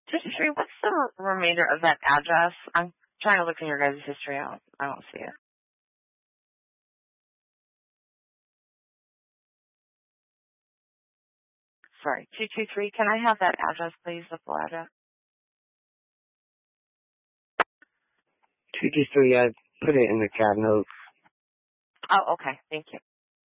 History, what's the remainder of that address? I'm trying to look in your guys' history. I don't see it. Sorry, 223. Can I have that address, please, the full address? 223, I put it in the cab notes. Oh, okay. Thank you.